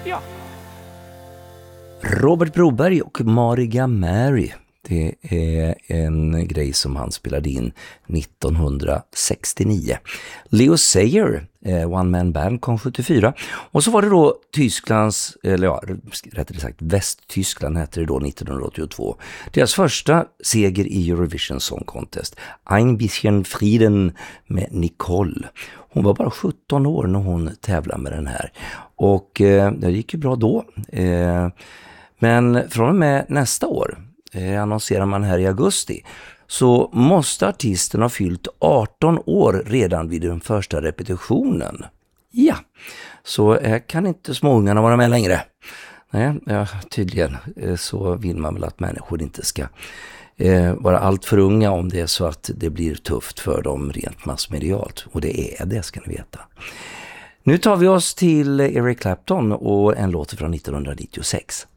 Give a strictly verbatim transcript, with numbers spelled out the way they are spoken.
Ja. Robert Broberg och Mariga Mary. Det är en grej som han spelade in nittonhundrasextionio. Leo Sayer, eh, One Man Band, kom sjuttiofyra. Och så var det då Tysklands, eller ja, rättare sagt Västtyskland hette det då nittonhundraåttiotvå. Deras första seger i Eurovision Song Contest. Ein bisschen Frieden med Nicole. Hon var bara sjutton år när hon tävlade med den här. Och eh, det gick ju bra då. Eh, men från och med nästa år, eh, annonserar man här i augusti, så måste artisten ha fyllt arton år redan vid den första repetitionen. Ja, så eh, kan inte småungarna vara med längre. Nej, ja, tydligen eh, så vill man väl att människor inte ska eh, vara allt för unga om det är så att det blir tufft för dem rent massmedialt. Och det är det, ska ni veta. Nu tar vi oss till Eric Clapton och en låt från nittonhundranittiosex.